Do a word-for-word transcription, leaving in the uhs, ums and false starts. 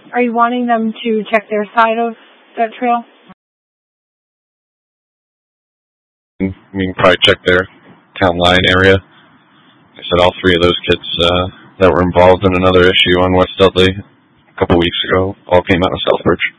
Are you wanting them to check their side of that trail? We can probably check their town line area. I said all three of those kids uh, that were involved in another issue on West Dudley a couple weeks ago all came out of Southbridge.